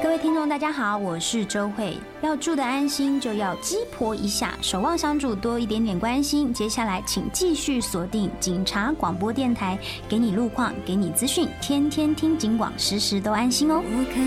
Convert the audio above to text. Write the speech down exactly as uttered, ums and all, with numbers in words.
各位听众大家好，我是周慧。要住得安心就要鸡婆一下，守望相助多一点点关心。接下来请继续锁定警察广播电台，给你路况，给你资讯，天天听警广，时时都安心哦。